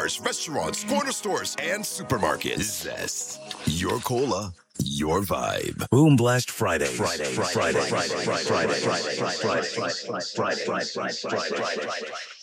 bars, restaurants, corner stores, and supermarkets. Zest. Your cola, your vibe. Boom Blast Friday. Friday.